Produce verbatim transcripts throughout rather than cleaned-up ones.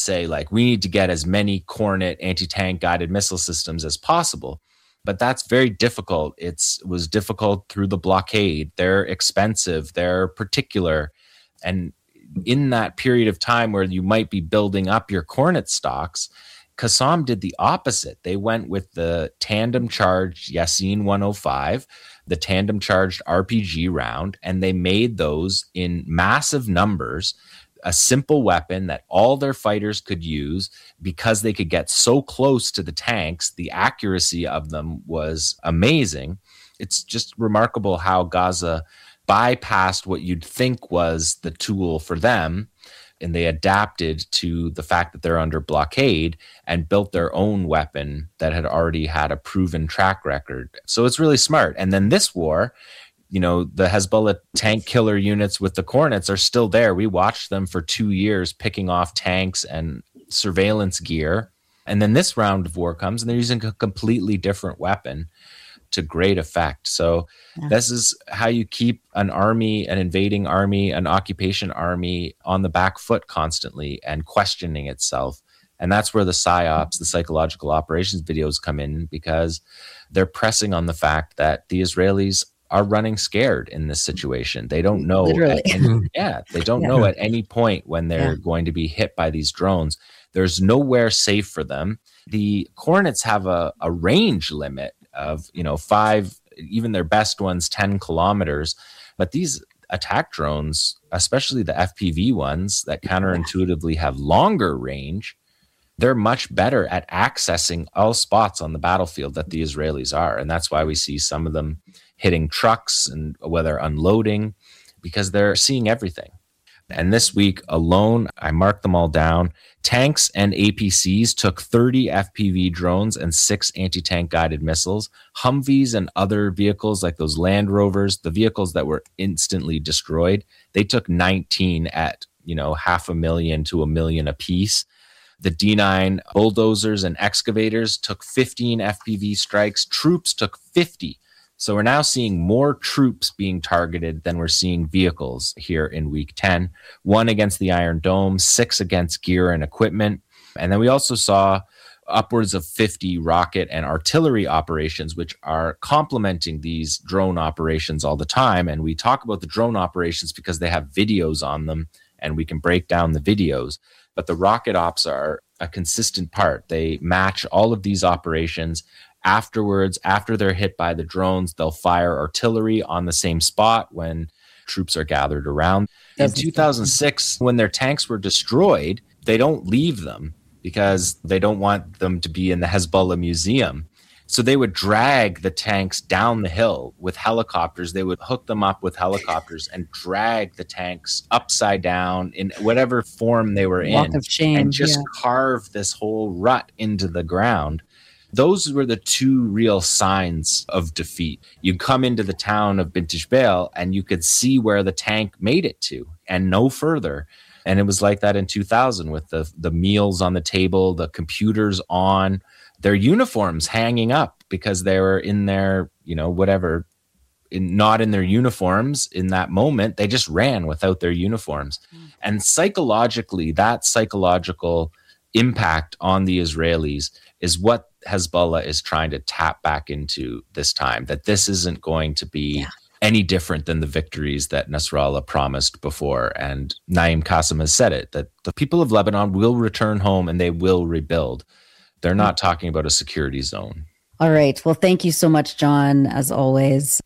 say, like, we need to get as many Kornet anti-tank guided missile systems as possible. But that's very difficult. It's, it was difficult through the blockade. They're expensive. They're particular. And in that period of time where you might be building up your Kornet stocks, Qassam did the opposite. They went with the tandem-charged Yasin one oh five, the tandem-charged R P G round, and they made those in massive numbers, a simple weapon that all their fighters could use because they could get so close to the tanks. The accuracy of them was amazing. It's just remarkable how Gaza bypassed what you'd think was the tool for them, and they adapted to the fact that they're under blockade and built their own weapon that had already had a proven track record. So it's really smart. And then this war, you know, the Hezbollah tank killer units with the Kornets are still there. We watched them for two years picking off tanks and surveillance gear. And then this round of war comes and they're using a completely different weapon to great effect. So yeah. This is how you keep an army, an invading army, an occupation army on the back foot constantly and questioning itself. And that's where the PsyOps, the psychological operations videos come in, because they're pressing on the fact that the Israelis are running scared in this situation. They don't know. At any, yeah, they don't yeah. know at any point when they're yeah. going to be hit by these drones. There's nowhere safe for them. The Kornets have a, a range limit of, you know, five, even their best ones, ten kilometers. But these attack drones, especially the F P V ones that counterintuitively have longer range, they're much better at accessing all spots on the battlefield that the Israelis are. And that's why we see some of them hitting trucks and whether unloading, because they're seeing everything. And this week alone, I marked them all down. Tanks and A P Cs took thirty F P V drones and six anti-tank guided missiles. Humvees and other vehicles like those Land Rovers, the vehicles that were instantly destroyed, they took nineteen at, you know, half a million to a million apiece. The D nine bulldozers and excavators took fifteen F P V strikes. Troops took fifty. So we're now seeing more troops being targeted than we're seeing vehicles here in week ten. One against the Iron Dome, six against gear and equipment. And then we also saw upwards of fifty rocket and artillery operations, which are complementing these drone operations all the time. And we talk about the drone operations because they have videos on them and we can break down the videos. But the rocket ops are a consistent part. They match all of these operations. Afterwards, after they're hit by the drones, they'll fire artillery on the same spot when troops are gathered around. In two thousand six, when their tanks were destroyed, they don't leave them because they don't want them to be in the Hezbollah museum. So they would drag the tanks down the hill with helicopters. They would hook them up with helicopters and drag the tanks upside down in whatever form they were Walk in. Of shame, and just yeah. carve this whole rut into the ground. Those were the two real signs of defeat. You come into the town of Bint Jbeil and you could see where the tank made it to and no further. And it was like that in two thousand with the, the meals on the table, the computers on, their uniforms hanging up because they were in their, you know, whatever, in, not in their uniforms in that moment. They just ran without their uniforms. Mm. And psychologically, that psychological impact on the Israelis is what Hezbollah is trying to tap back into this time, that this isn't going to be yeah. any different than the victories that Nasrallah promised before. And Naim Qassem has said it, that the people of Lebanon will return home and they will rebuild. They're not talking about a security zone. All right. Well, thank you so much, John, as always.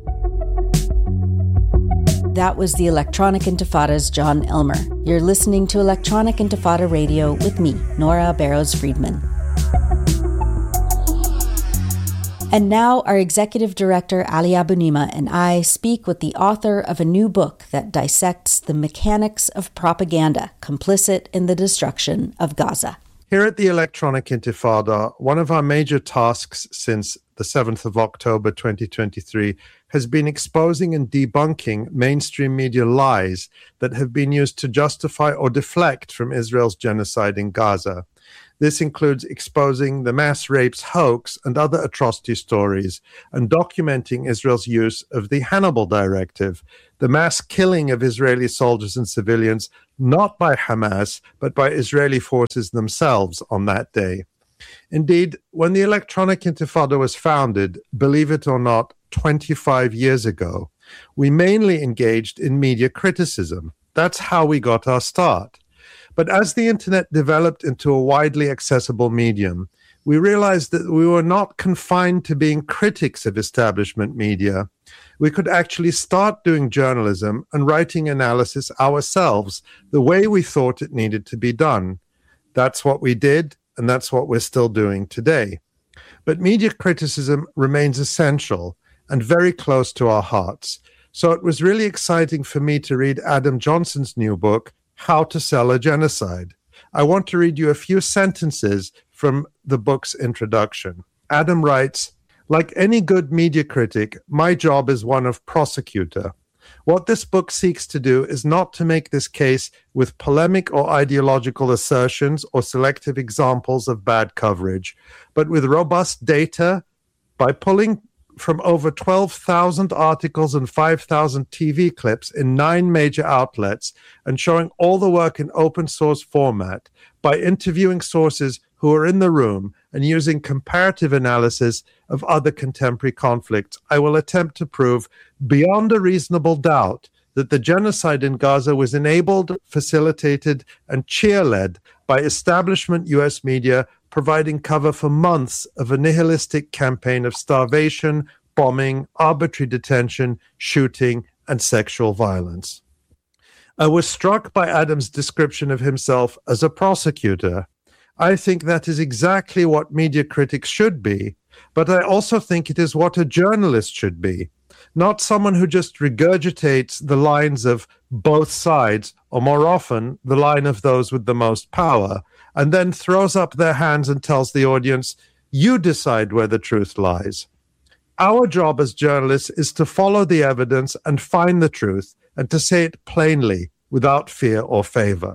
That was the Electronic Intifada's John Elmer. You're listening to Electronic Intifada Radio with me, Nora Barrows-Friedman. And now our executive director, Ali Abunimah, and I speak with the author of a new book that dissects the mechanics of propaganda complicit in the destruction of Gaza. Here at the Electronic Intifada, one of our major tasks since the seventh of October twenty twenty-three has been exposing and debunking mainstream media lies that have been used to justify or deflect from Israel's genocide in Gaza. This includes exposing the mass rapes hoax and other atrocity stories, and documenting Israel's use of the Hannibal Directive, the mass killing of Israeli soldiers and civilians, not by Hamas, but by Israeli forces themselves on that day. Indeed, when the Electronic Intifada was founded, believe it or not, twenty-five years ago, we mainly engaged in media criticism. That's how we got our start. But as the internet developed into a widely accessible medium, we realized that we were not confined to being critics of establishment media. We could actually start doing journalism and writing analysis ourselves the way we thought it needed to be done. That's what we did, and that's what we're still doing today. But media criticism remains essential and very close to our hearts. So it was really exciting for me to read Adam Johnson's new book, How to Sell a Genocide. I want to read you a few sentences from the book's introduction. Adam writes, "Like any good media critic, my job is one of prosecutor. What this book seeks to do is not to make this case with polemic or ideological assertions or selective examples of bad coverage, but with robust data by pulling from over twelve thousand articles and five thousand T V clips in nine major outlets and showing all the work in open source format, by interviewing sources who are in the room and using comparative analysis of other contemporary conflicts, I will attempt to prove beyond a reasonable doubt that the genocide in Gaza was enabled, facilitated, and cheer-led by establishment U S media providing cover for months of a nihilistic campaign of starvation, bombing, arbitrary detention, shooting, and sexual violence." I was struck by Adam's description of himself as a prosecutor. I think that is exactly what media critics should be, but I also think it is what a journalist should be. Not someone who just regurgitates the lines of both sides, or more often, the line of those with the most power, and then throws up their hands and tells the audience, you decide where the truth lies. Our job as journalists is to follow the evidence and find the truth, and to say it plainly, without fear or favor.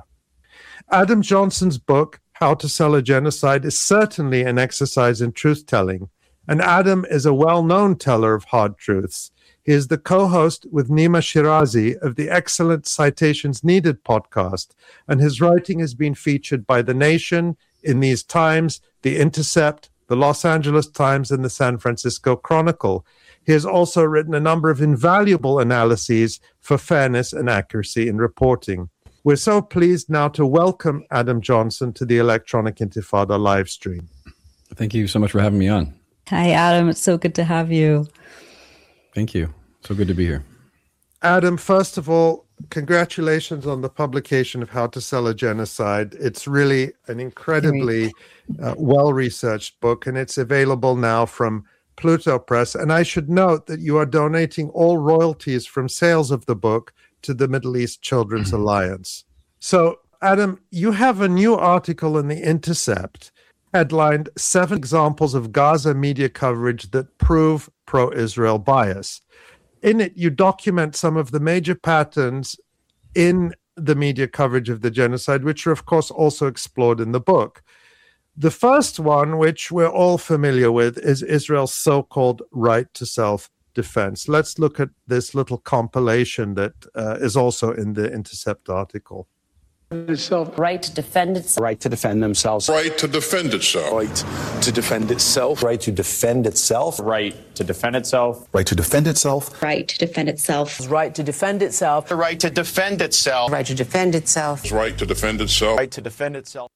Adam Johnson's book, How to Sell a Genocide, is certainly an exercise in truth-telling, and Adam is a well-known teller of hard truths. He is the co-host with Nima Shirazi of the excellent Citations Needed podcast, and his writing has been featured by The Nation, In These Times, The Intercept, the Los Angeles Times, and the San Francisco Chronicle. He has also written a number of invaluable analyses for fairness and accuracy in reporting. We're so pleased now to welcome Adam Johnson to the Electronic Intifada live stream. Thank you so much for having me on. Hi, Adam. It's so good to have you. Thank you. So good to be here. Adam, first of all, congratulations on the publication of How to Sell a Genocide. It's really an incredibly uh, well-researched book, and it's available now from Pluto Press. And I should note that you are donating all royalties from sales of the book to the Middle East Children's Alliance. So, Adam, you have a new article in The Intercept headlined Seven Examples of Gaza Media Coverage That Prove Pro-Israel Bias. In it, you document some of the major patterns in the media coverage of the genocide, which are, of course, also explored in the book. The first one, which we're all familiar with, is Israel's so-called right to self-defense. Let's look at this little compilation that uh, is also in the Intercept article. Itself. Right to defend itself. Right to defend themselves. Right to defend itself. Right to defend itself. Right to defend itself. Right to defend itself. Right to defend itself. Right to defend itself. Right to defend itself. The right to defend itself. Right to defend itself. Right to defend itself. Right to defend itself.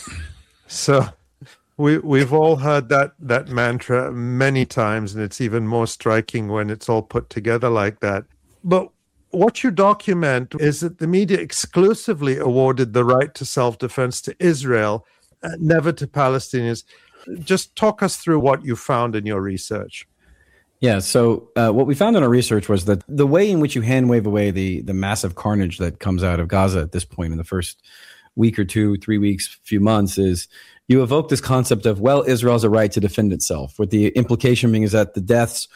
So we, we've all heard that, that mantra many times, and it's even more striking when it's all put together like that. But what you document is that the media exclusively awarded the right to self-defense to Israel, uh, never to Palestinians. Just talk us through what you found in your research. Yeah, so uh, what we found in our research was that the way in which you hand wave away the the massive carnage that comes out of Gaza at this point in the first week or two, three weeks, few months is you evoke this concept of, well, Israel has a right to defend itself, with the implication being is that the deaths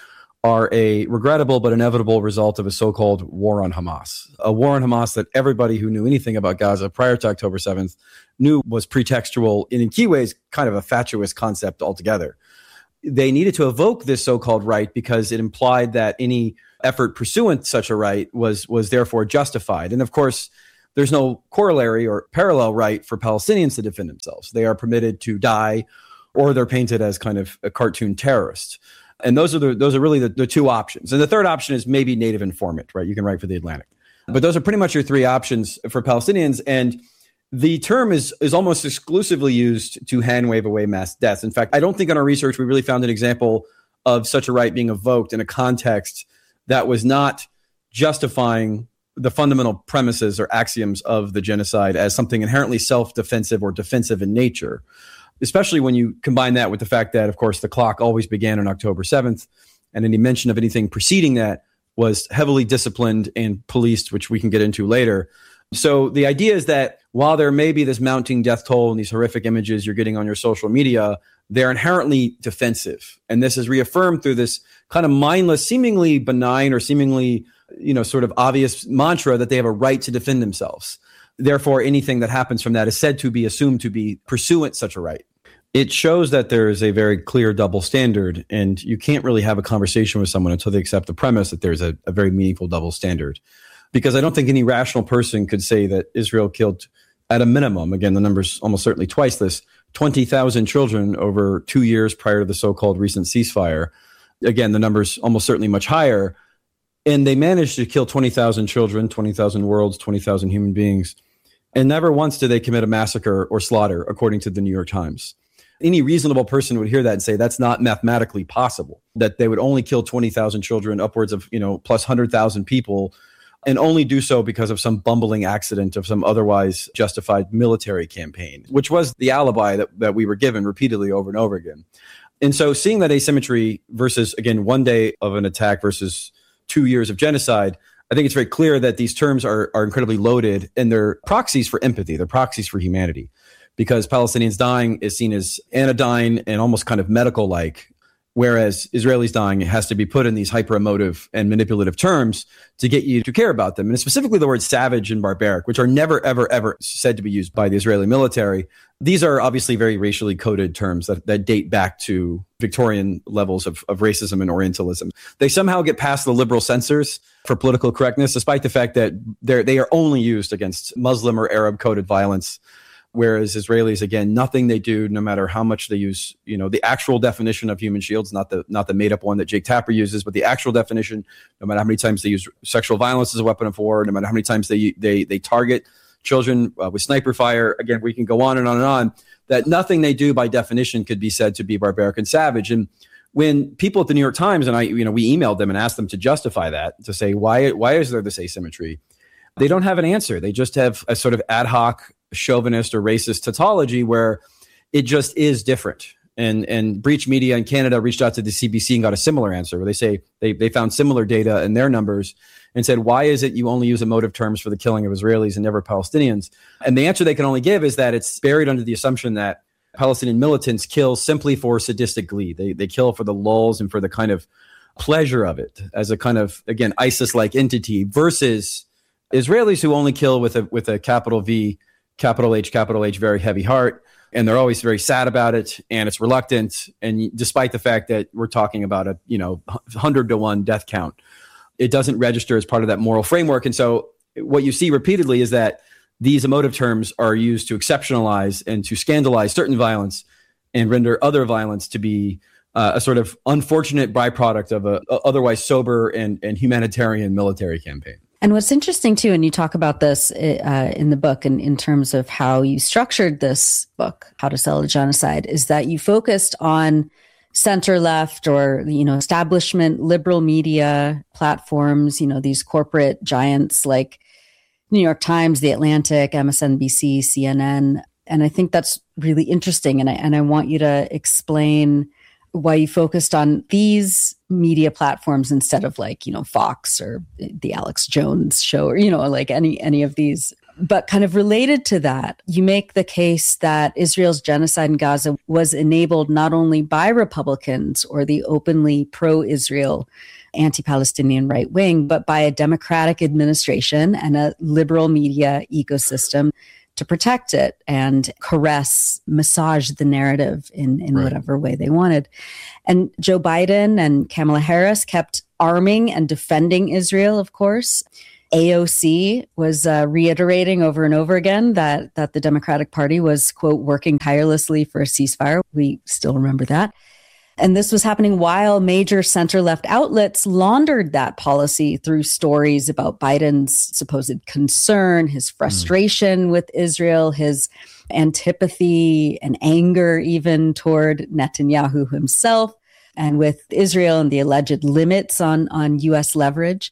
are a regrettable but inevitable result of a so-called war on Hamas. A war on Hamas that everybody who knew anything about Gaza prior to October seventh knew was pretextual and in key ways kind of a fatuous concept altogether. They needed to evoke this so-called right because it implied that any effort pursuant such a right was was therefore justified. And of course, there's no corollary or parallel right for Palestinians to defend themselves. They are permitted to die, or they're painted as kind of a cartoon terrorist. And those are the those are really the, the two options. And the third option is maybe native informant, right? You can write for The Atlantic. But those are pretty much your three options for Palestinians. And the term is is almost exclusively used to hand wave away mass deaths. In fact, I don't think in our research we really found an example of such a right being evoked in a context that was not justifying the fundamental premises or axioms of the genocide as something inherently self-defensive or defensive in nature, especially when you combine that with the fact that, of course, the clock always began on October seventh, and any mention of anything preceding that was heavily disciplined and policed, which we can get into later. So the idea is that while there may be this mounting death toll and these horrific images you're getting on your social media, they're inherently defensive. And this is reaffirmed through this kind of mindless, seemingly benign or seemingly, you know, sort of obvious mantra that they have a right to defend themselves. Therefore, anything that happens from that is said to be assumed to be pursuant such a right. It shows that there is a very clear double standard, and you can't really have a conversation with someone until they accept the premise that there's a, a very meaningful double standard. Because I don't think any rational person could say that Israel killed, at a minimum, again, the number's almost certainly twice this, twenty thousand children over two years prior to the so-called recent ceasefire. Again, the number's almost certainly much higher. And they managed to kill twenty thousand children, twenty thousand worlds, twenty thousand human beings. And never once did they commit a massacre or slaughter, according to the New York Times. Any reasonable person would hear that and say that's not mathematically possible, that they would only kill twenty thousand children, upwards of, you know, plus one hundred thousand people, and only do so because of some bumbling accident of some otherwise justified military campaign, which was the alibi that, that we were given repeatedly over and over again. And so seeing that asymmetry versus, again, one day of an attack versus two years of genocide, I think it's very clear that these terms are, are incredibly loaded, and they're proxies for empathy. They're proxies for humanity, because Palestinians dying is seen as anodyne and almost kind of medical-like, whereas Israelis dying has to be put in these hyper-emotive and manipulative terms to get you to care about them. And specifically the words savage and barbaric, which are never, ever, ever said to be used by the Israeli military. These are obviously very racially coded terms that, that date back to Victorian levels of, of racism and Orientalism. They somehow get past the liberal censors for political correctness, despite the fact that they're, they are only used against Muslim or Arab-coded violence. Whereas Israelis, again, nothing they do, no matter how much they use, you know, the actual definition of human shields, not the not the made up one that Jake Tapper uses, but the actual definition, no matter how many times they use sexual violence as a weapon of war, no matter how many times they they they target children uh, with sniper fire. Again, we can go on and on and on, that nothing they do by definition could be said to be barbaric and savage. And when people at the New York Times, and I, you know, we emailed them and asked them to justify that, to say, why why is there this asymmetry? They don't have an answer. They just have a sort of ad hoc chauvinist or racist tautology where it just is different. And and Breach Media in Canada reached out to the C B C and got a similar answer, where they say they, they found similar data in their numbers and said, why is it you only use emotive terms for the killing of Israelis and never Palestinians? And the answer they can only give is that it's buried under the assumption that Palestinian militants kill simply for sadistic glee. They they kill for the lulz and for the kind of pleasure of it as a kind of, again, ISIS-like entity, versus Israelis who only kill with a with a capital V, capital H, capital H, very heavy heart. And they're always very sad about it, and it's reluctant. And despite the fact that we're talking about a, you know, one hundred to one death count, it doesn't register as part of that moral framework. And so what you see repeatedly is that these emotive terms are used to exceptionalize and to scandalize certain violence and render other violence to be uh, a sort of unfortunate byproduct of a, a otherwise sober and, and humanitarian military campaign. And what's interesting, too, and you talk about this uh, in the book and in terms of how you structured this book, How to Sell a Genocide, is that you focused on center-left or, you know, establishment, liberal media platforms, you know, these corporate giants like New York Times, The Atlantic, M S N B C, C N N. And I think that's really interesting. And I, and I want you to explain why you focused on these media platforms instead of, like, you know, Fox or the Alex Jones show, or, you know, like any any of these But kind of related to that, you make the case that Israel's genocide in Gaza was enabled not only by Republicans or the openly pro-Israel anti-Palestinian right wing, but by a democratic administration and a liberal media ecosystem to protect it and caress, massage the narrative in, in right. whatever way they wanted. And Joe Biden and Kamala Harris kept arming and defending Israel, of course. A O C was uh, reiterating over and over again that that the Democratic Party was, quote, working tirelessly for a ceasefire. We still remember that. And this was happening while major center-left outlets laundered that policy through stories about Biden's supposed concern, his frustration mm. with Israel, his antipathy and anger even toward Netanyahu himself, and with Israel and the alleged limits on, on U S leverage.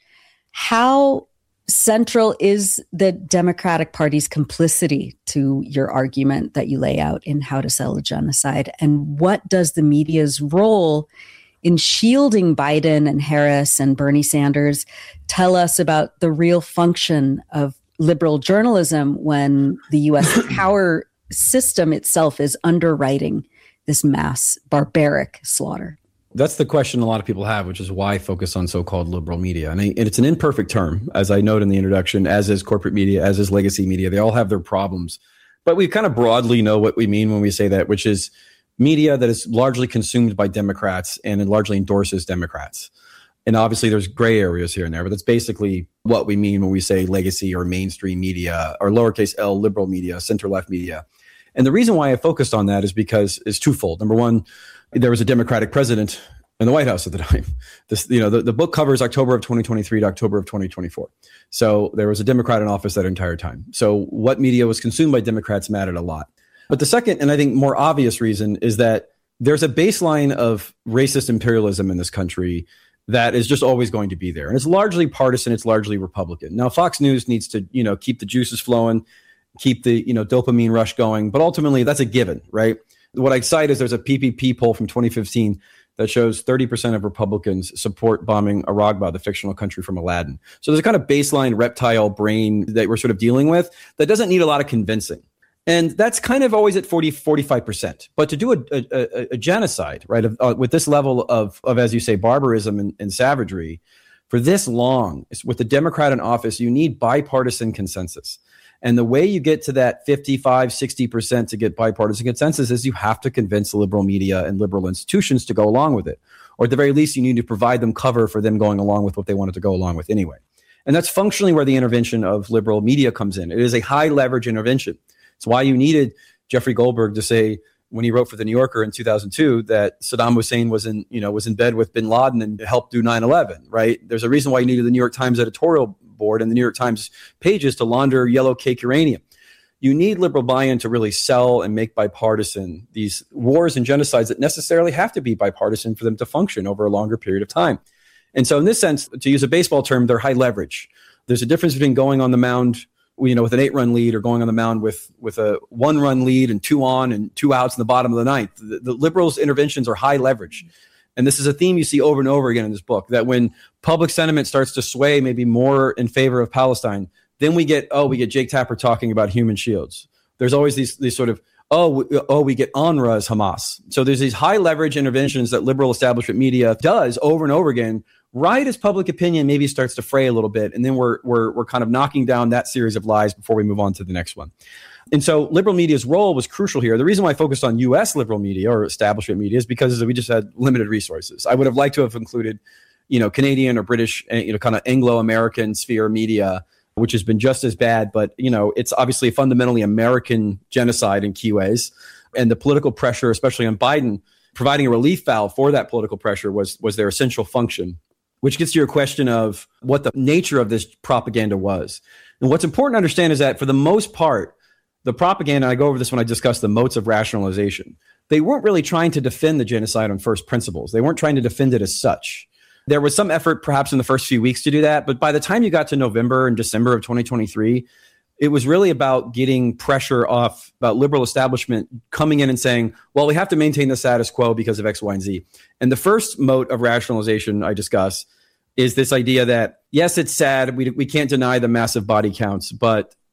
How central is the Democratic Party's complicity to your argument that you lay out in How to Sell a Genocide? And what does the media's role in shielding Biden and Harris and Bernie Sanders tell us about the real function of liberal journalism when the U S power system itself is underwriting this mass barbaric slaughter? That's the question a lot of people have, which is why focus on so-called liberal media. And, I, and it's an imperfect term, as I note in the introduction, as is corporate media, as is legacy media. They all have their problems. But we kind of broadly know what we mean when we say that, which is media that is largely consumed by Democrats and largely endorses Democrats. And obviously there's gray areas here and there, but that's basically what we mean when we say legacy or mainstream media or lowercase L liberal media, center-left media. And the reason why I focused on that is because it's twofold. Number one, there was a Democratic president in the White House at the time. This, you know, the, the book covers October of twenty twenty-three to October of twenty twenty-four. So there was a Democrat in office that entire time. So what media was consumed by Democrats mattered a lot. But the second, and I think more obvious reason, is that there's a baseline of racist imperialism in this country that is just always going to be there. And it's largely partisan. It's largely Republican. Now, Fox News needs to, you know, keep the juices flowing, keep the, you know, dopamine rush going. But ultimately, that's a given, right? What I cite is there's a P P P poll from twenty fifteen that shows thirty percent of Republicans support bombing Aragba, the fictional country from Aladdin. So there's a kind of baseline reptile brain that we're sort of dealing with that doesn't need a lot of convincing. And that's kind of always at forty, forty-five percent. But to do a, a, a genocide, right, uh, with this level of, of, as you say, barbarism and, and savagery for this long, with the Democrat in office, you need bipartisan consensus. And the way you get to that fifty-five, sixty percent to get bipartisan consensus is you have to convince the liberal media and liberal institutions to go along with it. Or at the very least, you need to provide them cover for them going along with what they wanted to go along with anyway. And that's functionally where the intervention of liberal media comes in. It is a high leverage intervention. It's why you needed Jeffrey Goldberg to say, when he wrote for the New Yorker in two thousand two, that Saddam Hussein was in, you know, was in bed with bin Laden and helped do nine eleven, right? There's a reason why you needed the New York Times editorial board and the New York Times pages to launder yellow cake uranium. You need liberal buy-in to really sell and make bipartisan these wars and genocides that necessarily have to be bipartisan for them to function over a longer period of time. And so in this sense, to use a baseball term, they're high leverage. There's a difference between going on the mound, you know, with an eight-run lead or going on the mound with with a one-run lead and two on and two outs in the bottom of the ninth. The, the liberals' interventions are high leverage. And this is a theme you see over and over again in this book, that when public sentiment starts to sway maybe more in favor of Palestine, then we get, oh, we get Jake Tapper talking about human shields. There's always these these sort of, oh, oh, we get UNRWA as Hamas. So there's these high leverage interventions that liberal establishment media does over and over again, right as public opinion maybe starts to fray a little bit. And then we're we're we're kind of knocking down that series of lies before we move on to the next one. And so liberal media's role was crucial here. The reason why I focused on U S liberal media or establishment media is because we just had limited resources. I would have liked to have included, you know, Canadian or British, you know, kind of Anglo-American sphere media, which has been just as bad. But, you know, it's obviously a fundamentally American genocide in key ways. And the political pressure, especially on Biden, providing a relief valve for that political pressure was was their essential function, which gets to your question of what the nature of this propaganda was. And what's important to understand is that for the most part, the propaganda, and I go over this when I discuss the modes of rationalization, they weren't really trying to defend the genocide on first principles. They weren't trying to defend it as such. There was some effort perhaps in the first few weeks to do that, but by the time you got to November and December of twenty twenty-three, it was really about getting pressure off about liberal establishment coming in and saying, well, we have to maintain the status quo because of X, Y, and Z. And the first mode of rationalization I discuss is this idea that, yes, it's sad. We, we can't deny the massive body counts, but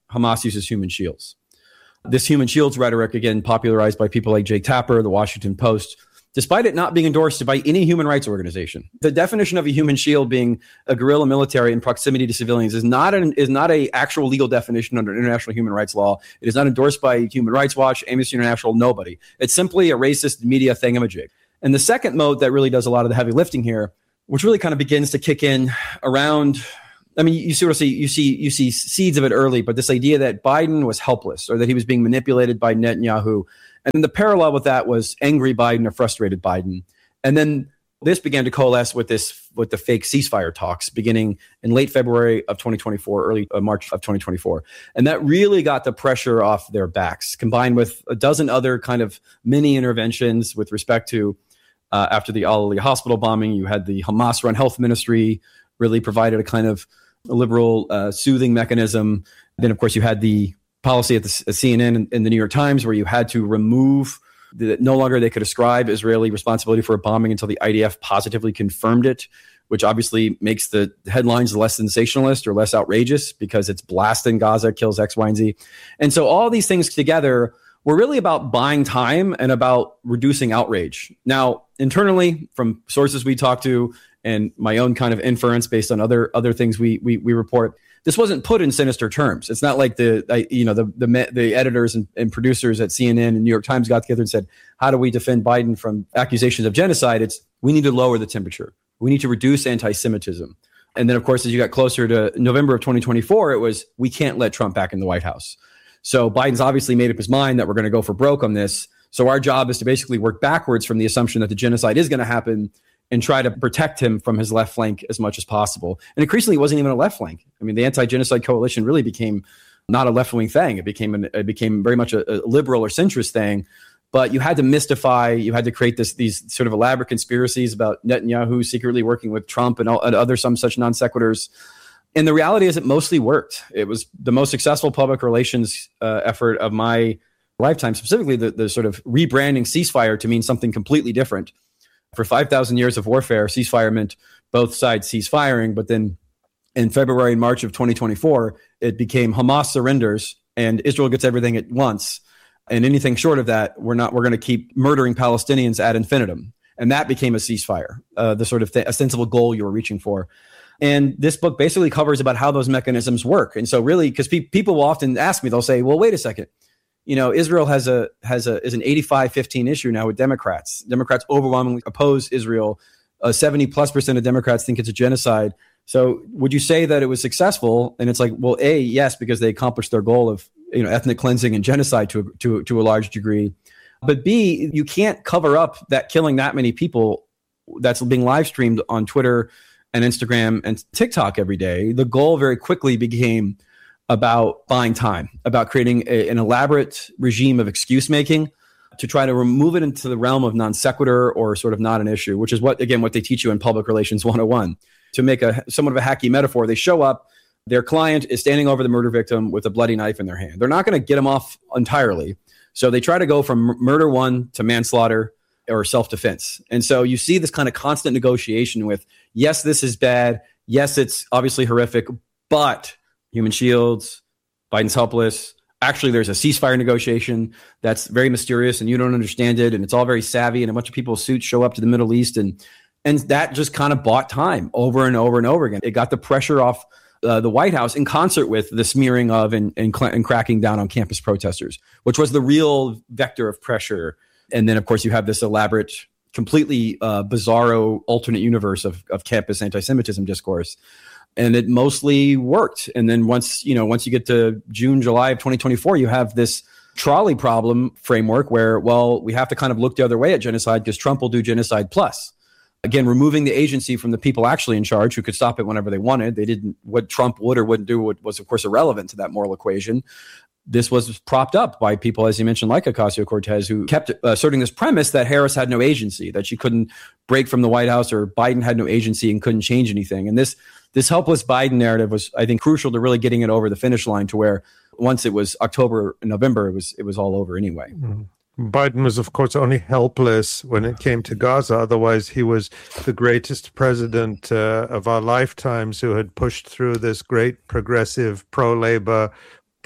Hamas uses human shields. This human shields rhetoric, again, popularized by people like Jake Tapper, the Washington Post, despite it not being endorsed by any human rights organization. The definition of a human shield being a guerrilla military in proximity to civilians is not an is not a actual legal definition under international human rights law. It is not endorsed by Human Rights Watch, Amnesty International, nobody. It's simply a racist media thingamajig. And the second mode that really does a lot of the heavy lifting here, which really kind of begins to kick in around, I mean, you sort of see you see you see seeds of it early, but this idea that Biden was helpless or that he was being manipulated by Netanyahu. And then the parallel with that was angry Biden or frustrated Biden. And then this began to coalesce with this with the fake ceasefire talks beginning in late February of twenty twenty-four, early uh, March of twenty twenty-four. And that really got the pressure off their backs, combined with a dozen other kind of mini interventions with respect to uh, after the Al-Ali hospital bombing, you had the Hamas-run health ministry really provided a kind of liberal uh, soothing mechanism. Then, of course, you had the policy at the C N N and, and the New York Times where you had to remove that no longer they could ascribe Israeli responsibility for a bombing until the I D F positively confirmed it, which obviously makes the headlines less sensationalist or less outrageous because it's blasting Gaza, kills X, Y, and Z. And so all these things together were really about buying time and about reducing outrage. Now, internally, from sources we talked to and my own kind of inference based on other other things we we, we report, this wasn't put in sinister terms. It's not like the, I, you know, the the, the editors and, and producers at C N N and New York Times got together and said, how do we defend Biden from accusations of genocide? It's we need to lower the temperature. We need to reduce anti-Semitism. And then, of course, as you got closer to November of twenty twenty-four, it was, we can't let Trump back in the White House. So Biden's obviously made up his mind that we're going to go for broke on this. So our job is to basically work backwards from the assumption that the genocide is going to happen and try to protect him from his left flank as much as possible. And increasingly, it wasn't even a left flank. I mean, the anti-genocide coalition really became not a left-wing thing. It became an, it became very much a, a liberal or centrist thing. But you had to mystify, you had to create this these sort of elaborate conspiracies about Netanyahu secretly working with Trump and, all, and other some such non sequiturs. And the reality is it mostly worked. It was the most successful public relations uh, effort of my lifetime, specifically the, the sort of rebranding ceasefire to mean something completely different. For five thousand years of warfare, ceasefire meant both sides cease firing. But then in February and March of twenty twenty-four, it became Hamas surrenders and Israel gets everything at once. And anything short of that, we're not. We're going to keep murdering Palestinians ad infinitum. And that became a ceasefire, uh, the sort of th- a sensible goal you were reaching for. And this book basically covers about how those mechanisms work. And so really, because pe- people will often ask me, they'll say, well, wait a second. You know, Israel has a has a is an eighty-five fifteen issue now with Democrats. Democrats overwhelmingly oppose Israel. Uh, seventy plus percent of Democrats think it's a genocide. So would you say that it was successful? And it's like, well, A, yes, because they accomplished their goal of, you know, ethnic cleansing and genocide to, to, to a large degree. But B, you can't cover up that killing that many people that's being live streamed on Twitter and Instagram and TikTok every day. The goal very quickly became about buying time, about creating a, an elaborate regime of excuse making to try to remove it into the realm of non sequitur or sort of not an issue, which is what, again, what they teach you in Public Relations one oh one. To make a somewhat of a hacky metaphor, they show up, their client is standing over the murder victim with a bloody knife in their hand. They're not going to get him off entirely. So they try to go from murder one to manslaughter or self-defense. And so you see this kind of constant negotiation with, yes, this is bad. Yes, it's obviously horrific, but human shields, Biden's helpless. Actually, there's a ceasefire negotiation that's very mysterious and you don't understand it. And it's all very savvy. And a bunch of people in suits show up to the Middle East. And, and that just kind of bought time over and over and over again. It got the pressure off uh, the White House in concert with the smearing of and, and, cl- and cracking down on campus protesters, which was the real vector of pressure. And then, of course, you have this elaborate, completely uh, bizarro alternate universe of, of campus anti-Semitism discourse. And it mostly worked. And then once, you know, once you get to June, July of twenty twenty-four, you have this trolley problem framework where, well, we have to kind of look the other way at genocide because Trump will do genocide plus. Again, removing the agency from the people actually in charge who could stop it whenever they wanted. They didn't, what Trump would or wouldn't do was, of course, irrelevant to that moral equation. This was propped up by people, as you mentioned, like Ocasio-Cortez, who kept asserting this premise that Harris had no agency, that she couldn't break from the White House or Biden had no agency and couldn't change anything. And this this helpless Biden narrative was, I think, crucial to really getting it over the finish line to where once it was October and November, it was it was all over anyway. Mm-hmm. Biden was, of course, only helpless when it came to Gaza. Otherwise, he was the greatest president uh, of our lifetimes who had pushed through this great progressive pro-labor,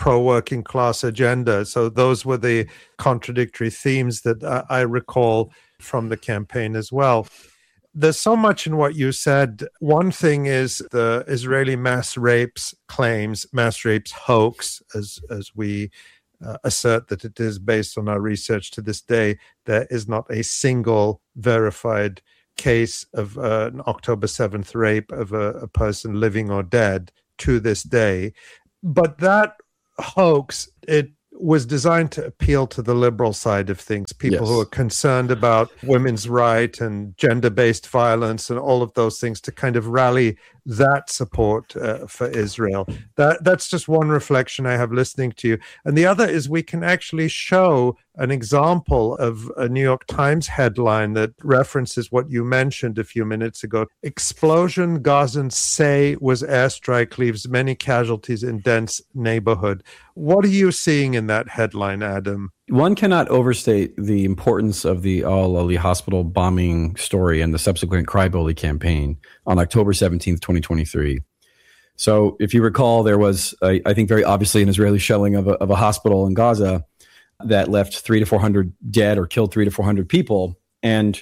pro-working class agenda. So those were the contradictory themes that I, I recall from the campaign as well. There's so much in what you said. One thing is the Israeli mass rapes claims, mass rapes hoax, as as we uh, assert that it is based on our research to this day. There is not a single verified case of uh, an October seventh rape of a, a person living or dead to this day. But that hoax, it was designed to appeal to the liberal side of things, people yes. who are concerned about women's rights and gender-based violence and all of those things, to kind of rally that support uh, for Israel. That that's just one reflection I have listening to you. And the other is we can actually show an example of a New York Times headline that references what you mentioned a few minutes ago. Explosion Gazans say was airstrike leaves many casualties in dense neighborhood. What are you seeing in that headline, Adam? One cannot overstate the importance of the Al-Ali hospital bombing story and the subsequent Crybaby campaign on October seventeenth, twenty twenty-three. So if you recall, there was, I, I think very obviously, an Israeli shelling of a, of a hospital in Gaza that left three to four hundred dead or killed three to four hundred people. And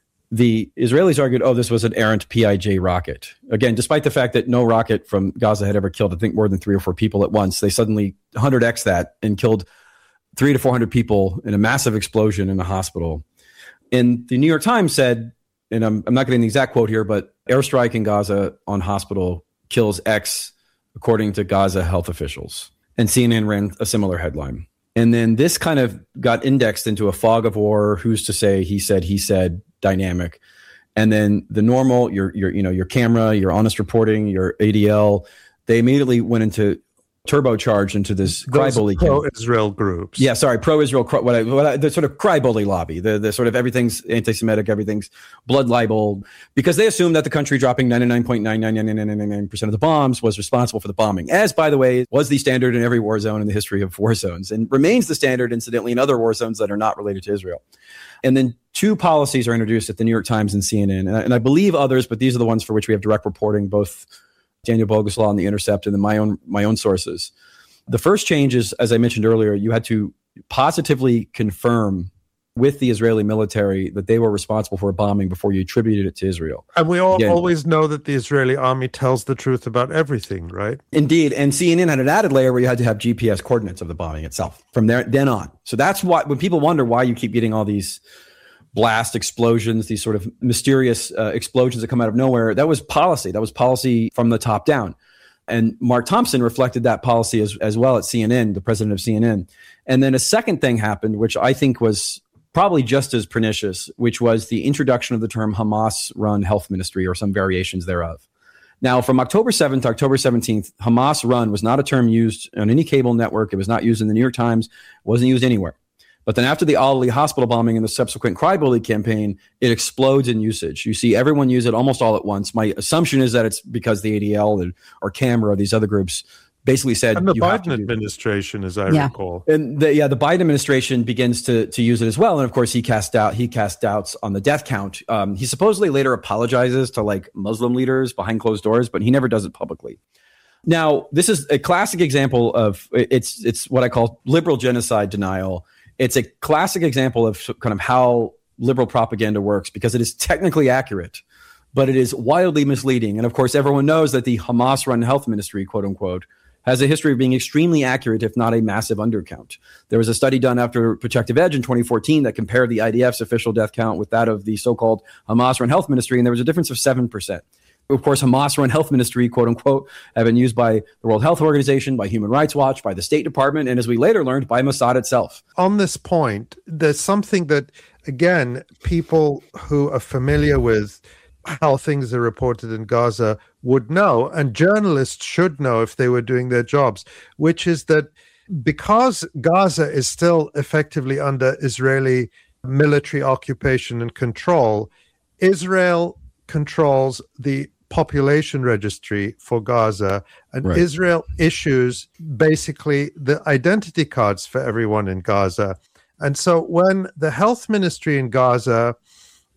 the Israelis argued, oh, this was an errant P I J rocket. Again, despite the fact that no rocket from Gaza had ever killed, I think, more than three or four people at once, they suddenly one hundred x that and killed three to four hundred people in a massive explosion in a hospital. And the New York Times said, and I'm, I'm not getting the exact quote here, but airstrike in Gaza on hospital kills X, according to Gaza health officials. And C N N ran a similar headline. And then this kind of got indexed into a fog of war, who's to say, he said, he said, dynamic. And then the normal, your, your, you know, your camera, your honest reporting, your A D L, they immediately went into turbocharged into this cry-bully pro-Israel groups. Yeah, sorry, pro-Israel, what I, what I, the sort of cry-bully lobby, the, the sort of everything's anti-Semitic, everything's blood libel, because they assumed that the country dropping ninety-nine point nine nine nine nine nine nine percent of the bombs was responsible for the bombing, as, by the way, was the standard in every war zone in the history of war zones, and remains the standard, incidentally, in other war zones that are not related to Israel. And then two policies are introduced at the New York Times and C N N, and I, and I believe others, but these are the ones for which we have direct reporting, both Daniel Boguslaw and The Intercept, and then my own my own sources. The first change is, as I mentioned earlier, you had to positively confirm with the Israeli military that they were responsible for a bombing before you attributed it to Israel. And we all Again, always know that the Israeli army tells the truth about everything, right? Indeed. And C N N had an added layer where you had to have G P S coordinates of the bombing itself from there then on. So that's why, when people wonder why you keep getting all these blast explosions, these sort of mysterious uh, explosions that come out of nowhere, that was policy. That was policy from the top down. And Mark Thompson reflected that policy as, as well at C N N, the president of C N N. And then a second thing happened, which I think was probably just as pernicious, which was the introduction of the term Hamas-run health ministry, or some variations thereof. Now, from October seventh to October seventeenth, Hamas-run was not a term used on any cable network. It was not used in the New York Times. It wasn't used anywhere. But then after the Al-Ali hospital bombing and the subsequent Crybaby campaign, it explodes in usage. You see everyone use it almost all at once. My assumption is that it's because the A D L and, or CAMRA or these other groups basically said, and the you Biden administration, as I yeah. recall, and the, yeah, the Biden administration begins to to use it as well. And of course, he cast out he cast doubts on the death count. Um, he supposedly later apologizes to like Muslim leaders behind closed doors, but he never does it publicly. Now, this is a classic example of it's it's what I call liberal genocide denial. It's a classic example of kind of how liberal propaganda works, because it is technically accurate, but it is wildly misleading. And of course, everyone knows that the Hamas-run health ministry, quote unquote, has a history of being extremely accurate, if not a massive undercount. There was a study done after Protective Edge in twenty fourteen that compared the I D F's official death count with that of the so-called Hamas-run health ministry, and there was a difference of seven percent. Of course, Hamas-run health ministry, quote unquote, have been used by the World Health Organization, by Human Rights Watch, by the State Department, and as we later learned, by Mossad itself. On this point, there's something that, again, people who are familiar with how things are reported in Gaza would know, and journalists should know if they were doing their jobs, which is that because Gaza is still effectively under Israeli military occupation and control, Israel controls the population registry for Gaza, and right. Israel issues basically the identity cards for everyone in Gaza. And so when the health ministry in Gaza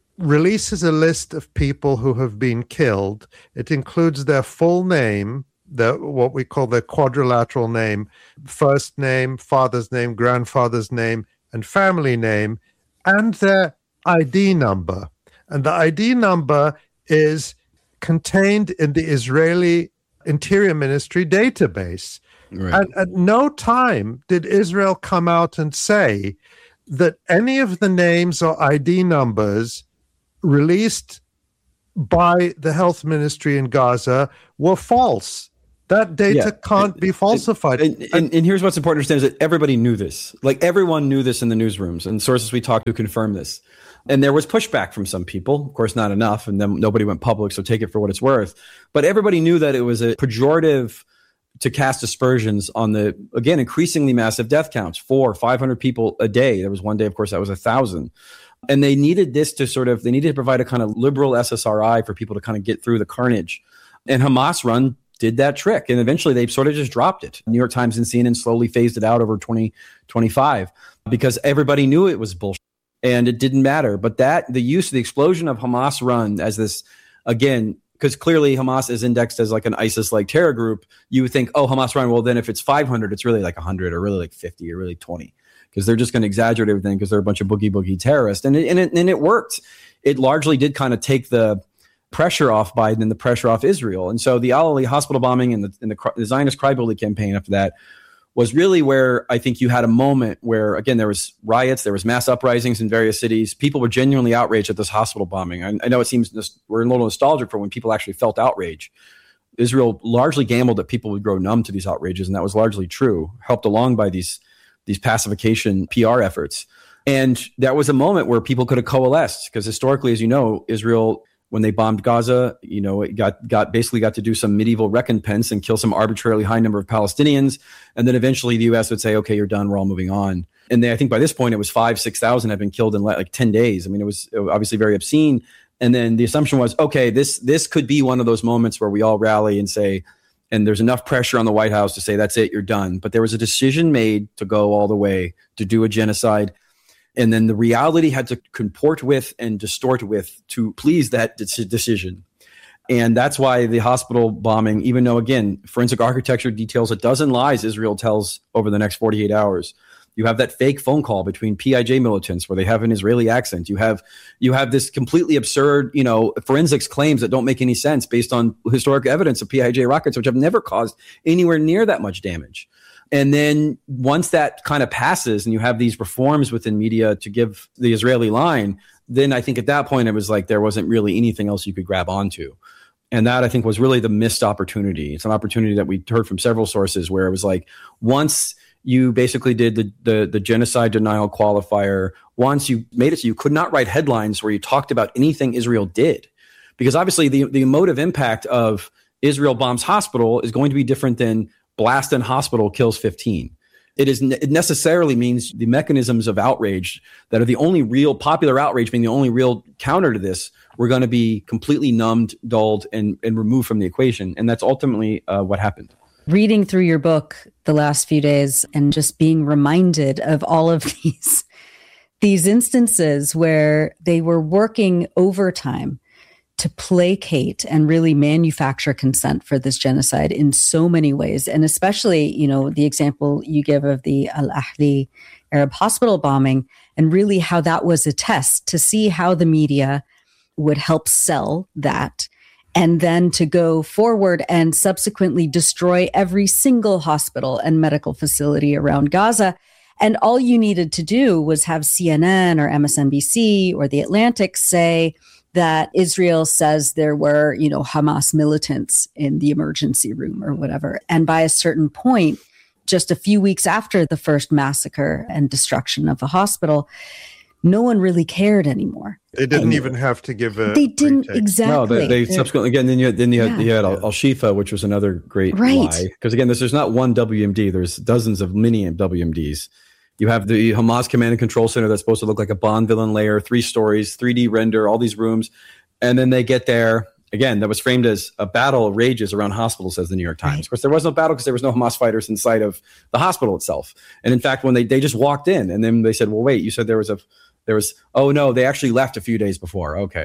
releases a list of people who have been killed, it includes their full name, the what we call the quadrilateral name, first name, father's name, grandfather's name, and family name, and their I D number. And the I D number is contained in the Israeli Interior Ministry database. Right. And at no time did Israel come out and say that any of the names or I D numbers released by the health ministry in Gaza were false. That data yeah. can't be falsified. And, and, and, and here's what's important to understand is that everybody knew this. Like everyone knew this in the newsrooms, and sources we talked to confirm this. And there was pushback from some people, of course, not enough. And then nobody went public, so take it for what it's worth. But everybody knew that it was a pejorative to cast aspersions on the, again, increasingly massive death counts, four, five hundred people a day. There was one day, of course, that was a thousand. And they needed this to sort of, they needed to provide a kind of liberal S S R I for people to kind of get through the carnage. And Hamas run did that trick. And eventually they sort of just dropped it. New York Times and C N N slowly phased it out over twenty twenty-five because everybody knew it was bullshit and it didn't matter. But that, the use of the explosion of Hamas run as this, again, because clearly Hamas is indexed as like an ISIS-like terror group, you would think, oh, Hamas run, well, then if it's five hundred, it's really like one hundred or really like fifty or really twenty. Because they're just going to exaggerate everything because they're a bunch of boogie boogie terrorists. And it, and, it, and it worked. It largely did kind of take the pressure off Biden and the pressure off Israel. And so the Al-Ali hospital bombing and the, and the, the Zionist crybaby campaign after that was really where I think you had a moment where, again, there was riots, there was mass uprisings in various cities. People were genuinely outraged at this hospital bombing. I, I know it seems we're a little nostalgic for when people actually felt outrage. Israel largely gambled that people would grow numb to these outrages, and that was largely true, helped along by these these pacification P R efforts. And that was a moment where people could have coalesced because historically, as you know, Israel, when they bombed Gaza, you know, it got, got basically got to do some medieval recompense and kill some arbitrarily high number of Palestinians. And then eventually the U S would say, okay, you're done. We're all moving on. And they, I think by this point, it was five, six thousand had been killed in like ten days. I mean, it was obviously very obscene. And then the assumption was, okay, this, this could be one of those moments where we all rally and say, and there's enough pressure on the White House to say, that's it, you're done. But there was a decision made to go all the way, to do a genocide. And then the reality had to comport with and distort with to please that de- decision. And that's why the hospital bombing, even though, again, forensic architecture details a dozen lies Israel tells over the next forty-eight hours. You have that fake phone call between P I J militants where they have an Israeli accent. You have you have this completely absurd, you know, forensics claims that don't make any sense based on historic evidence of P I J rockets, which have never caused anywhere near that much damage. And then once that kind of passes and you have these reforms within media to give the Israeli line, then I think at that point it was like there wasn't really anything else you could grab onto. And that, I think, was really the missed opportunity. It's an opportunity that we heard from several sources where it was like once you basically did the, the the genocide denial qualifier, once you made it so you could not write headlines where you talked about anything Israel did. Because obviously the, the emotive impact of Israel bombs hospital is going to be different than blast in hospital kills fifteen. It is it necessarily means the mechanisms of outrage that are the only real popular outrage, being the only real counter to this, we're going to be completely numbed, dulled, and, and removed from the equation. And that's ultimately uh, what happened. Reading through your book the last few days and just being reminded of all of these, these instances where they were working overtime to placate and really manufacture consent for this genocide in so many ways. And especially, you know, the example you give of the Al-Ahli Arab hospital bombing and really how that was a test to see how the media would help sell that. And then to go forward and subsequently destroy every single hospital and medical facility around Gaza. And all you needed to do was have C N N or M S N B C or The Atlantic say that Israel says there were, you know, Hamas militants in the emergency room or whatever. And by a certain point, just a few weeks after the first massacre and destruction of a hospital, no one really cared anymore. They didn't and even have to give a They didn't pretext. exactly. No, they, they subsequently, again, then you had, then you had, Yeah. you had Al- Al-Shifa, which was another great Right. lie. Because again, this, there's not one W M D, there's dozens of mini W M Ds. You have the Hamas Command and Control Center that's supposed to look like a Bond villain layer, three stories, three D render, all these rooms. And then they get there. Again, that was framed as a battle rages around hospitals, says the New York Times. Right. Of course, there was no battle because there was no Hamas fighters inside of the hospital itself. And in fact, when they, they just walked in and then they said, well, wait, you said there was a, there was, oh no, they actually left a few days before. Okay.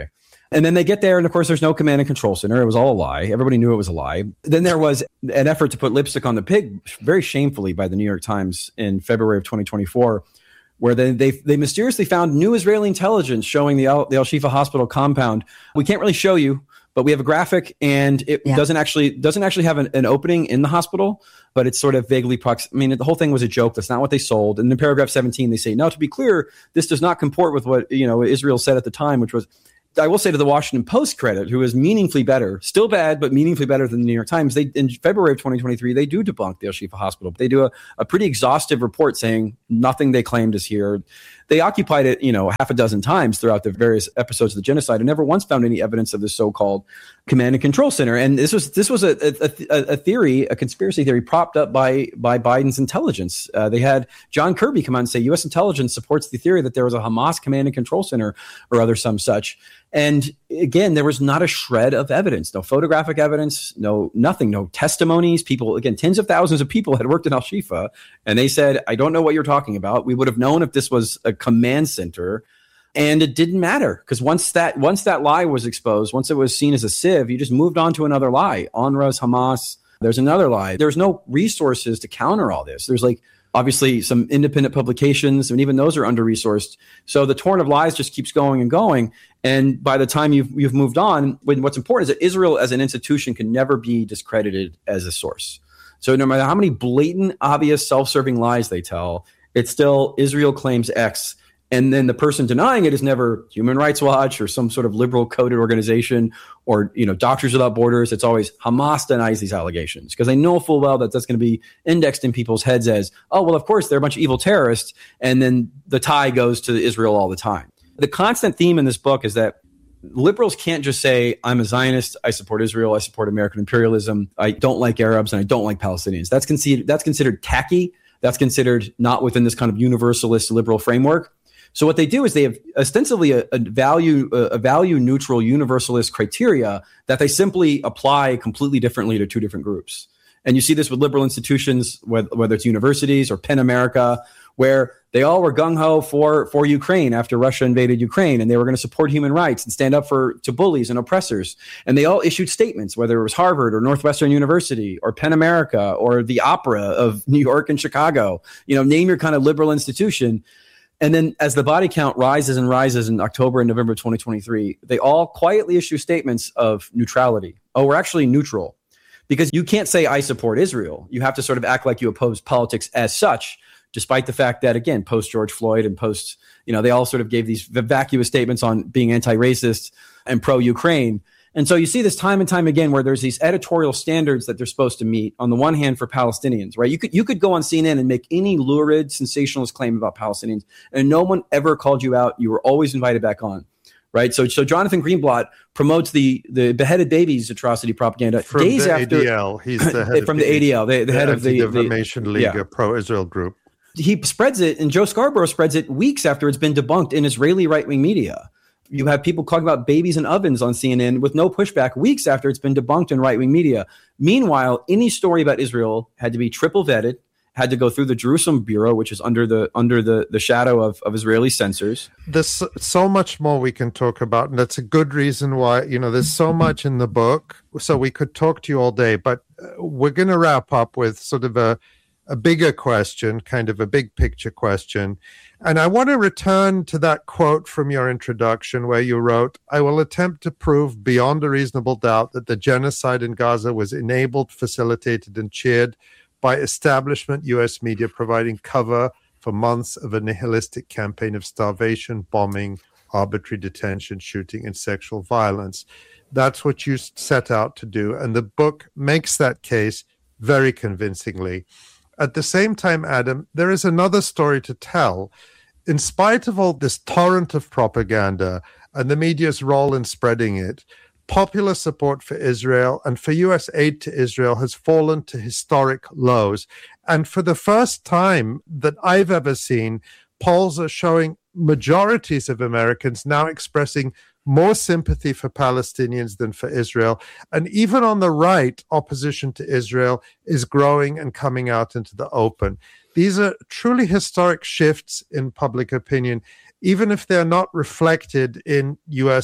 And then they get there, and of course, there's no command and control center. It was all a lie. Everybody knew it was a lie. Then there was an effort to put lipstick on the pig, very shamefully, by the New York Times in February of twenty twenty-four, where they they, they mysteriously found new Israeli intelligence showing the Al, the Al-Shifa hospital compound. We can't really show you, but we have a graphic, and it yeah. doesn't actually doesn't actually have an, an opening in the hospital, but it's sort of vaguely prox. I mean, the whole thing was a joke. That's not what they sold. And in paragraph seventeen, they say, now, to be clear, this does not comport with what, you know, Israel said at the time, which was, I will say to the Washington Post credit, who is meaningfully better, still bad, but meaningfully better than the New York Times. They, in February of twenty twenty-three, they do debunk the Al-Shifa hospital. They do a, a pretty exhaustive report saying nothing they claimed is here. They occupied it, you know, half a dozen times throughout the various episodes of the genocide and never once found any evidence of the so-called command and control center. And this was this was a, a, a theory, a conspiracy theory propped up by by Biden's intelligence. Uh, they had John Kirby come out and say U S intelligence supports the theory that there was a Hamas command and control center or other some such. And again, there was not a shred of evidence, no photographic evidence, no nothing, no testimonies. People, again, tens of thousands of people had worked in Al-Shifa, and they said, I don't know what you're talking about. We would have known if this was a command center. And it didn't matter, because once that once that lie was exposed, once it was seen as a sieve, you just moved on to another lie. UNRWA's, Hamas, there's another lie. There's no resources to counter all this. There's like, obviously, some independent publications, and even those are under-resourced. So the torrent of lies just keeps going and going. And by the time you've you've moved on, when what's important is that Israel as an institution can never be discredited as a source. So no matter how many blatant, obvious, self-serving lies they tell, it's still Israel claims X. And then the person denying it is never Human Rights Watch or some sort of liberal coded organization or, you know, Doctors Without Borders. It's always Hamas denies these allegations, because they know full well that that's going to be indexed in people's heads as, oh, well, of course, they're a bunch of evil terrorists. And then the tie goes to Israel all the time. The constant theme in this book is that liberals can't just say, I'm a Zionist, I support Israel, I support American imperialism, I don't like Arabs, and I don't like Palestinians. That's considered, that's considered tacky. That's considered not within this kind of universalist liberal framework. So what they do is they have ostensibly a, a value a value neutral universalist criteria that they simply apply completely differently to two different groups. And you see this with liberal institutions, whether, whether it's universities or PEN America, where they all were gung-ho for, for Ukraine after Russia invaded Ukraine, and they were going to support human rights and stand up for to bullies and oppressors. And they all issued statements, whether it was Harvard or Northwestern University or PEN America or the Opera of New York and Chicago. You know, name your kind of liberal institution. And then as the body count rises and rises in October and November twenty twenty-three, they all quietly issue statements of neutrality. Oh, we're actually neutral. Because you can't say, I support Israel. You have to sort of act like you oppose politics as such, despite the fact that, again, post George Floyd and post, you know, they all sort of gave these vacuous statements on being anti-racist and pro-Ukraine. And so you see this time and time again where there's these editorial standards that they're supposed to meet. On the one hand, for Palestinians, right? You could you could go on C N N and make any lurid, sensationalist claim about Palestinians, and no one ever called you out. You were always invited back on, right? So so Jonathan Greenblatt promotes the the beheaded babies atrocity propaganda from days the after A D L. He's the head from of the A D L, the, the, the head of the Anti-Defamation the, League, yeah. a pro-Israel group. He spreads it, and Joe Scarborough spreads it weeks after it's been debunked in Israeli right-wing media. You have people talking about babies and ovens on C N N with no pushback weeks after it's been debunked in right-wing media. Meanwhile, any story about Israel had to be triple vetted, had to go through the Jerusalem Bureau, which is under the under the, the shadow of, of Israeli censors. There's so much more we can talk about, and that's a good reason why, you know, there's so much in the book, so we could talk to you all day, but we're going to wrap up with sort of a a bigger question, kind of a big picture question. And I want to return to that quote from your introduction where you wrote, I will attempt to prove beyond a reasonable doubt that the genocide in Gaza was enabled, facilitated, and cheered by establishment U S media providing cover for months of a nihilistic campaign of starvation, bombing, arbitrary detention, shooting, and sexual violence. That's what you set out to do. And the book makes that case very convincingly. At the same time, Adam, there is another story to tell. In spite of all this torrent of propaganda and the media's role in spreading it, popular support for Israel and for U S aid to Israel has fallen to historic lows. And for the first time that I've ever seen, polls are showing majorities of Americans now expressing more sympathy for Palestinians than for Israel. And even on the right, opposition to Israel is growing and coming out into the open. These are truly historic shifts in public opinion, even if they're not reflected in U S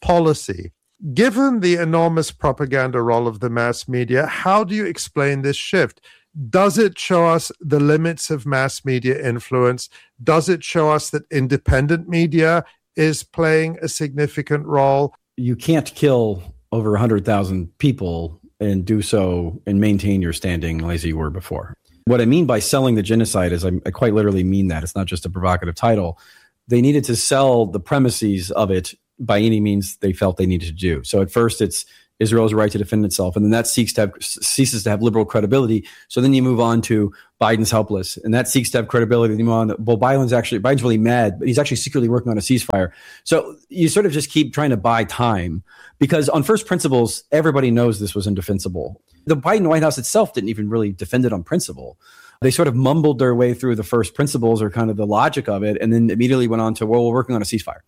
policy. Given the enormous propaganda role of the mass media, how do you explain this shift? Does it show us the limits of mass media influence? Does it show us that independent media is playing a significant role? You can't kill over one hundred thousand people and do so and maintain your standing as you were before. What I mean by selling the genocide is I, I quite literally mean that. It's not just a provocative title. They needed to sell the premises of it by any means they felt they needed to do. So at first it's Israel's right to defend itself, and then that seeks to have, ceases to have liberal credibility. So then you move on to Biden's helpless, and that seeks to have credibility. You move on to, well, Biden's actually Biden's really mad, but he's actually secretly working on a ceasefire. So you sort of just keep trying to buy time because on first principles, everybody knows this was indefensible. The Biden White House itself didn't even really defend it on principle. They sort of mumbled their way through the first principles or kind of the logic of it, and then immediately went on to, well, we're working on a ceasefire.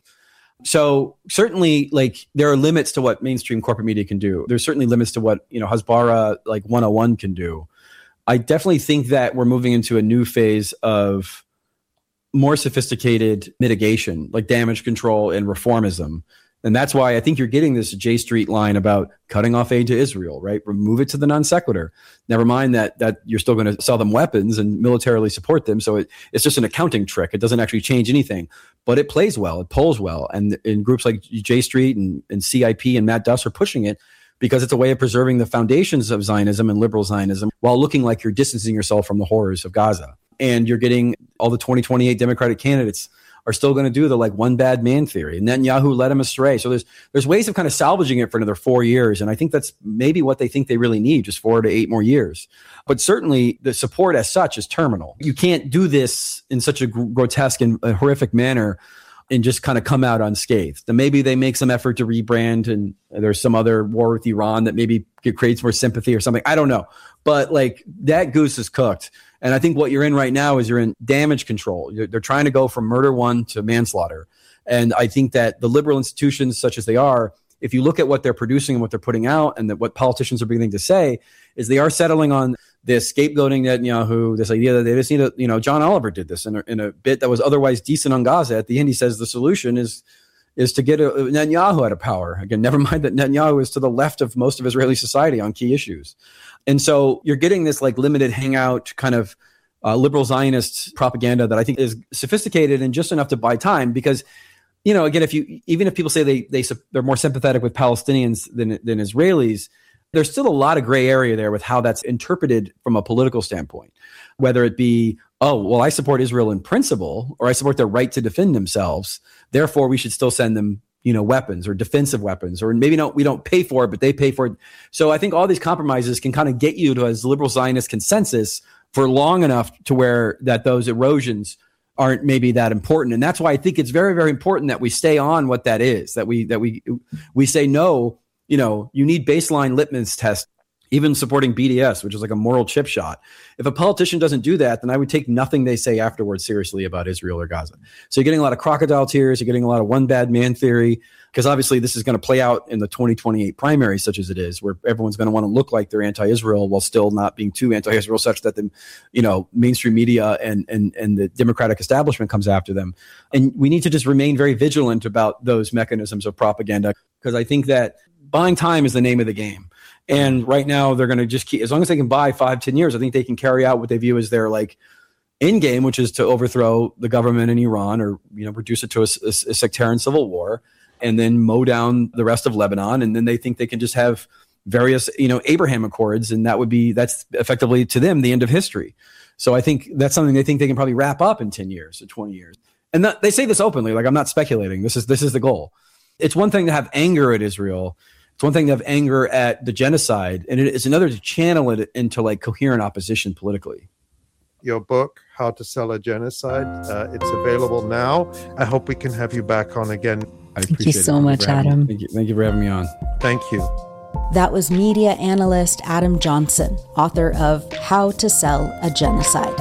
So certainly, like, there are limits to what mainstream corporate media can do. There's certainly limits to what, you know, Hasbara like one oh one can do. I definitely think that we're moving into a new phase of more sophisticated mitigation, like damage control and reformism. And that's why I think you're getting this J Street line about cutting off aid to Israel, right? Remove it to the non sequitur. Never mind that that you're still going to sell them weapons and militarily support them. So it, it's just an accounting trick. It doesn't actually change anything, but it plays well. It polls well. And in groups like J Street and, and C I P and Matt Duss are pushing it because it's a way of preserving the foundations of Zionism and liberal Zionism while looking like you're distancing yourself from the horrors of Gaza. And you're getting all the twenty twenty-eight Democratic candidates are still going to do the like one bad man theory. And Netanyahu led him astray. So there's there's ways of kind of salvaging it for another four years. And I think that's maybe what they think they really need, just four to eight more years. But certainly the support as such is terminal. You can't do this in such a grotesque and a horrific manner and just kind of come out unscathed. And maybe they make some effort to rebrand and there's some other war with Iran that maybe creates more sympathy or something. I don't know. But like that goose is cooked. And I think what you're in right now is you're in damage control. You're, they're trying to go from murder one to manslaughter. And I think that the liberal institutions, such as they are, if you look at what they're producing and what they're putting out and that what politicians are beginning to say, is they are settling on this scapegoating Netanyahu, this idea that they just need a, you know, John Oliver did this in a, in a bit that was otherwise decent on Gaza. At the end, he says the solution is is to get a, Netanyahu out of power. Again, never mind that Netanyahu is to the left of most of Israeli society on key issues. And so you're getting this like limited hangout kind of uh, liberal Zionist propaganda that I think is sophisticated and just enough to buy time because, you know, again, if you even if people say they they they're more sympathetic with Palestinians than than Israelis, there's still a lot of gray area there with how that's interpreted from a political standpoint, whether it be, oh, well, I support Israel in principle, or I support their right to defend themselves. Therefore, we should still send them, you know, weapons or defensive weapons, or maybe not, we don't pay for it, but they pay for it. So I think all these compromises can kind of get you to a liberal Zionist consensus for long enough to where that those erosions aren't maybe that important. And that's why I think it's very, very important that we stay on what that is, that we, that we, we say, no, you know, you need baseline litmus test, even supporting B D S, which is like a moral chip shot. If a politician doesn't do that, then I would take nothing they say afterwards seriously about Israel or Gaza. So you're getting a lot of crocodile tears. You're getting a lot of one bad man theory, because obviously this is going to play out in the twenty twenty-eight primary, such as it is, where everyone's going to want to look like they're anti-Israel while still not being too anti-Israel, such that the, you know, mainstream media and and and the Democratic establishment comes after them. And we need to just remain very vigilant about those mechanisms of propaganda, because I think that buying time is the name of the game. And right now they're going to just keep, as long as they can buy five, ten years, I think they can carry out what they view as their like end game, which is to overthrow the government in Iran, or, you know, reduce it to a, a, a sectarian civil war, and then mow down the rest of Lebanon. And then they think they can just have various, you know, Abraham Accords. And that would be, that's effectively to them, the end of history. So I think that's something they think they can probably wrap up in ten years or twenty years. And that, they say this openly, like, I'm not speculating. This is, this is the goal. It's one thing to have anger at Israel. It's one thing to have anger at the genocide, and it is another to channel it into like coherent opposition politically. Your book, How to Sell a Genocide, uh, it's available now. I hope we can have you back on again. I Thank you so much, Adam. Thank you. Thank you for having me on. Thank you. That was media analyst Adam Johnson, author of How to Sell a Genocide.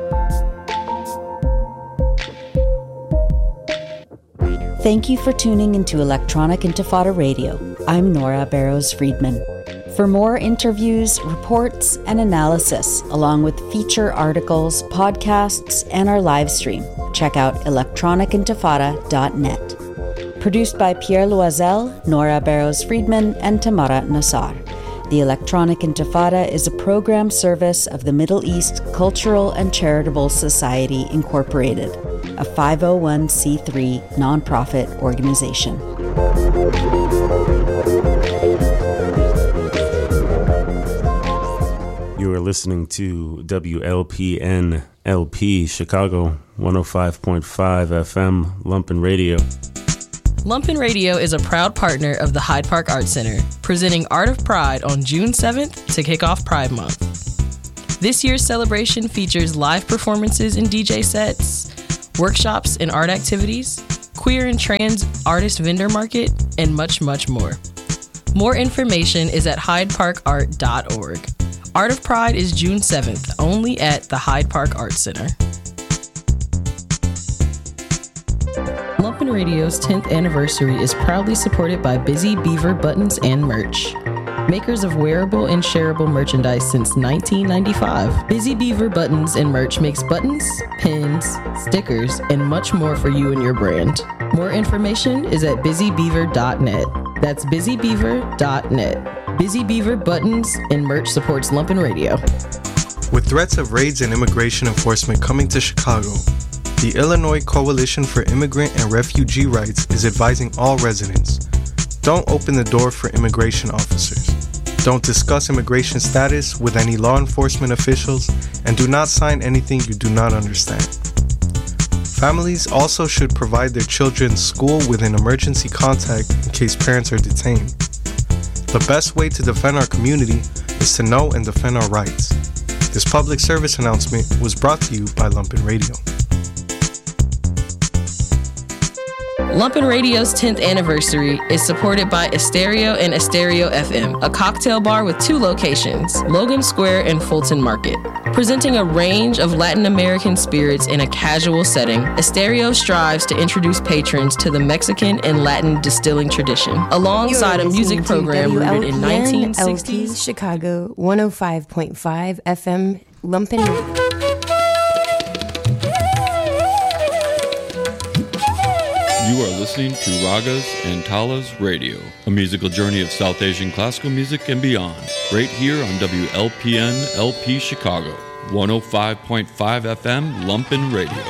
Thank you for tuning into Electronic Intifada Radio. I'm Nora Barrows-Friedman. For more interviews, reports, and analysis, along with feature articles, podcasts, and our live stream, check out electronic intifada dot net. Produced by Pierre Loisel, Nora Barrows-Friedman, and Tamara Nassar. The Electronic Intifada is a program service of the Middle East Cultural and Charitable Society, Incorporated, a five oh one c three nonprofit organization. You are listening to W L P N L P Chicago, one oh five point five F M, Lumpen Radio. Lumpen Radio is a proud partner of the Hyde Park Art Center, presenting Art of Pride on June seventh to kick off Pride Month. This year's celebration features live performances and D J sets, workshops and art activities, queer and trans artist vendor market, and much, much more. More information is at hyde park art dot org. Art of Pride is June seventh, only at the Hyde Park Art Center. Lumpen Radio's tenth anniversary is proudly supported by Busy Beaver Buttons and Merch, makers of wearable and shareable merchandise since nineteen ninety-five. Busy Beaver Buttons and Merch makes buttons, pins, stickers, and much more for you and your brand. More information is at busy beaver dot net. That's busy beaver dot net. Busy Beaver Buttons and Merch supports Lumpen Radio. With threats of raids and immigration enforcement coming to Chicago, the Illinois Coalition for Immigrant and Refugee Rights is advising all residents: don't open the door for immigration officers. Don't discuss immigration status with any law enforcement officials, and do not sign anything you do not understand. Families also should provide their children's school with an emergency contact in case parents are detained. The best way to defend our community is to know and defend our rights. This public service announcement was brought to you by Lumpen Radio. Lumpen Radio's tenth anniversary is supported by Asterio and Asterio F M, a cocktail bar with two locations, Logan Square and Fulton Market. Presenting a range of Latin American spirits in a casual setting, Asterio strives to introduce patrons to the Mexican and Latin distilling tradition, alongside a music program rooted in nineteen sixties. L P Chicago, one oh five point five F M, Lumpen Radio. You are listening to Ragas and Talas Radio, a musical journey of South Asian classical music and beyond, right here on W L P N L P Chicago, one oh five point five F M, Lumpen Radio.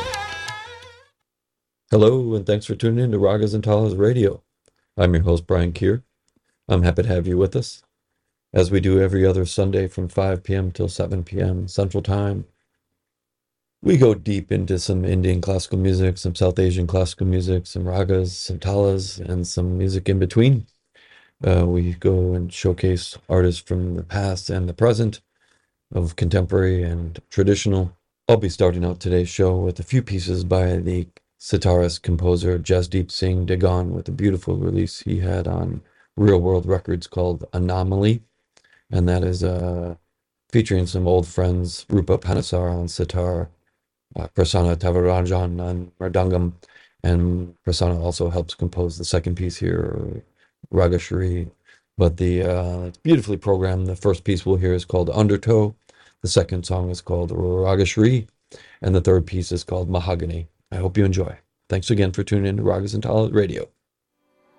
Hello, and thanks for tuning in to Ragas and Talas Radio. I'm your host, Brian Keir. I'm happy to have you with us, as we do every other Sunday from five p.m. till seven p.m. Central Time. We go deep into some Indian classical music, some South Asian classical music, some ragas, some talas, and some music in between. Uh, we go and showcase artists from the past and the present, of contemporary and traditional. I'll be starting out today's show with a few pieces by the sitarist composer Jasdeep Singh Degan, with a beautiful release he had on Real World Records called Anomaly, and that is uh, featuring some old friends, Rupa Panesar on sitar, Uh, Prasanna Tavarajan on Mridangam, and Prasanna also helps compose the second piece here, Ragashri. But the uh, it's beautifully programmed. The first piece we'll hear is called Undertow, the second song is called Ragashri, and the third piece is called Mahogany. I hope you enjoy. Thanks again for tuning in to Ragas and Talas Radio.